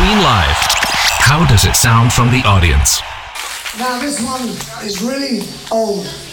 Halloween Live. How does it sound from the audience? Now this one is really old.